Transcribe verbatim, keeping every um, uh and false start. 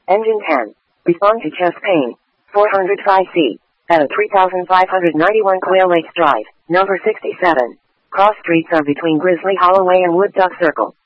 Engine ten. Respond to chest pain. four hundred five C. At three thousand five hundred ninety-one Quail Lakes Drive, number sixty-seven. Cross streets are between Grizzly Holloway and Wood Duck Circle.